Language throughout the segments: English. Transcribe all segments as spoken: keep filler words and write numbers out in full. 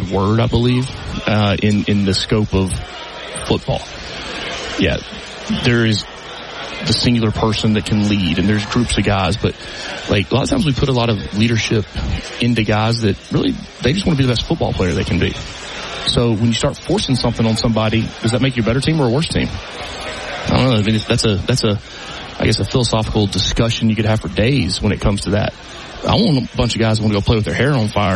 word, I believe, uh, in, in the scope of football. Yeah, there is the singular person that can lead, and there's groups of guys, but like a lot of times we put a lot of leadership into guys that really, they just want to be the best football player they can be. So when you start forcing something on somebody, does that make you a better team or a worse team? I don't know. I mean, that's a, that's a, I guess a philosophical discussion you could have for days when it comes to that. I want a bunch of guys who want to go play with their hair on fire,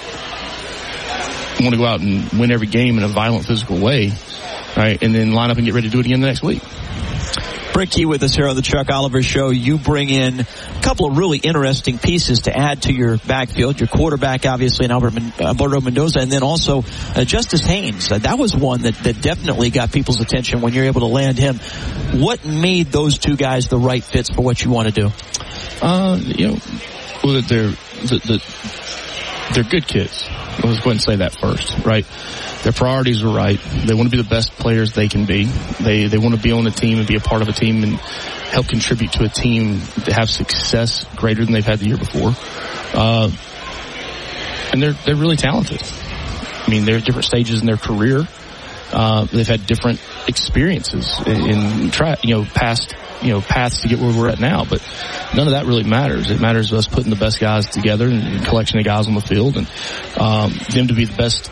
want to go out and win every game in a violent physical way, right? And then line up and get ready to do it again the next week. Brent Key with us here on the Chuck Oliver Show. You bring in a couple of really interesting pieces to add to your backfield. Your quarterback, obviously, in Albert, Alberto Mendoza, and then also uh, Justice Haynes. Uh, that was one that, that definitely got people's attention when you're able to land him. What made those two guys the right fits for what you want to do? Uh, you know, well, they're the, the, they're good kids. Let's go ahead and say that first, right? Their priorities are right. They want to be the best players they can be. They they want to be on a team and be a part of a team and help contribute to a team to have success greater than they've had the year before. Uh, and they're they're really talented. I mean, they're at different stages in their career. Uh, they've had different experiences in, in tra- you know past you know paths to get where we're at now. But none of that really matters. It matters us putting the best guys together and a collection of guys on the field and um, them to be the best.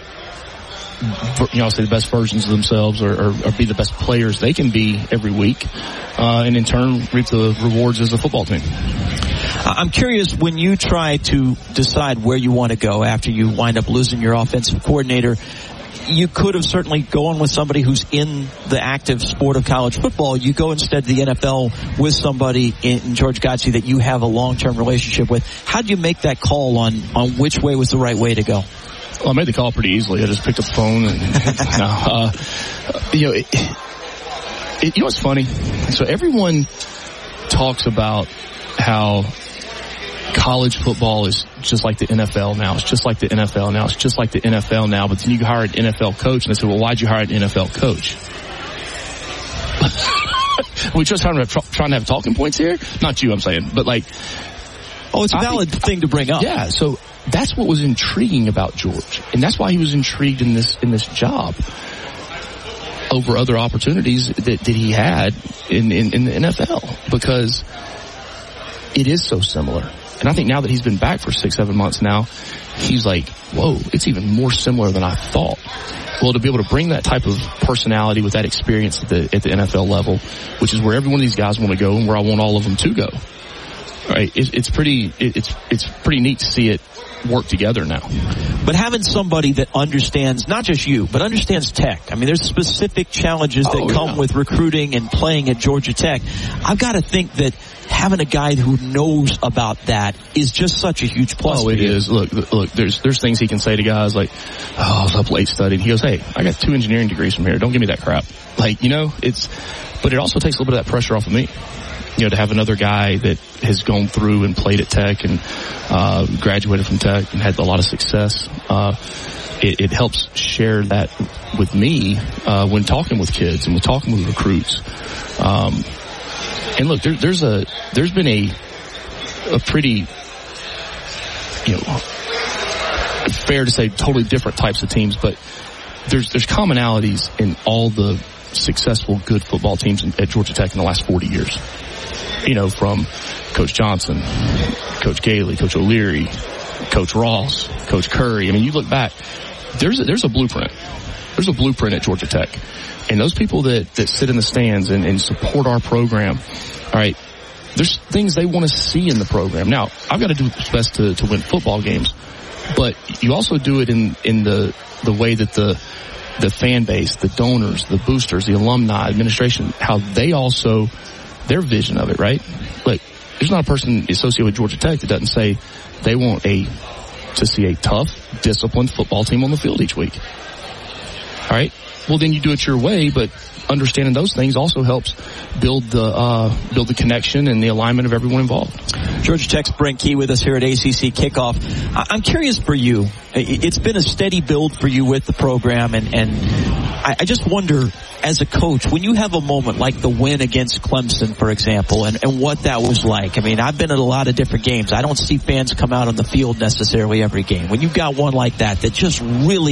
You know, I'll say the best versions of themselves, or, or, or be the best players they can be every week, uh, and in turn reap the rewards as a football team. I'm curious, when you try to decide where you want to go after you wind up losing your offensive coordinator, you could have certainly gone with somebody who's in the active sport of college football. You go instead to the N F L with somebody in George Godsey that you have a long-term relationship with. How did you make that call on, on which way was the right way to go? Well, I made the call pretty easily. I just picked up the phone and, no, uh, you know, it, it, you know what's funny? So everyone talks about how college football is just like the N F L now. It's just like the N F L now. It's just like the N F L now. But then you hire an N F L coach, and I said, well, why'd you hire an N F L coach? Are we just trying to, have, trying to have talking points here? Not you, I'm saying. But like, oh, it's a valid I, thing to bring up. Yeah, so that's what was intriguing about George. And that's why he was intrigued in this in this job over other opportunities that, that he had in, in, in the N F L. Because it is so similar. And I think now that he's been back for six, seven months now, he's like, whoa, it's even more similar than I thought. Well, to be able to bring that type of personality with that experience at the, at the N F L level, which is where every one of these guys want to go and where I want all of them to go. Right, it's, it's pretty, it's, it's pretty neat to see it work together now. But having somebody that understands, not just you, but understands tech. I mean, there's specific challenges that oh, come yeah. with recruiting and playing at Georgia Tech. I've got to think that having a guy who knows about that is just such a huge plus. Oh, it is. Look, look, there's, there's things he can say to guys like, oh, I was up late studying. He goes, hey, I got two engineering degrees from here. Don't give me that crap. Like, you know, it's, but it also takes a little bit of that pressure off of me. You know, to have another guy that has gone through and played at Tech and uh, graduated from Tech and had a lot of success, uh, it, it helps share that with me uh, when talking with kids and when talking with recruits. Um, and look, there, there's a there's been a a pretty, you know, fair to say totally different types of teams, but there's there's commonalities in all the successful, good football teams at Georgia Tech in the last forty years. You know, from Coach Johnson, Coach Gailey, Coach O'Leary, Coach Ross, Coach Curry. I mean, you look back, there's a, there's a blueprint. There's a blueprint at Georgia Tech. And those people that, that sit in the stands and, and support our program, all right, there's things they want to see in the program. Now, I've got to do what's best to, to win football games, but you also do it in, in the, the way that the, the fan base, the donors, the boosters, the alumni, administration, how they also, their vision of it, right? Like, there's not a person associated with Georgia Tech that doesn't say they want a to see a tough, disciplined football team on the field each week. All right? Well, then you do it your way, but understanding those things also helps build the uh, build the connection and the alignment of everyone involved. Georgia Tech's Brent Key with us here at A C C Kickoff. I'm curious for you. It's been a steady build for you with the program, and, and I just wonder, as a coach, when you have a moment like the win against Clemson, for example, and, and what that was like. I mean, I've been at a lot of different games. I don't see fans come out on the field necessarily every game. When you've got one like that that just really